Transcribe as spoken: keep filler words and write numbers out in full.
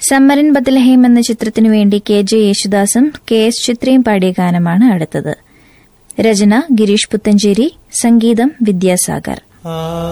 സമ്മരൻ Bethlehem എന്ന ചിത്രത്തിനു വേണ്ടി കെ ജെ യേശുദാസും കെ എസ് ചിത്രയും പാടിയ ഗാനമാണ് അടുത്തത്. രചന ഗിരീഷ് പുത്തഞ്ചേരി, സംഗീതം വിദ്യാസാഗർ.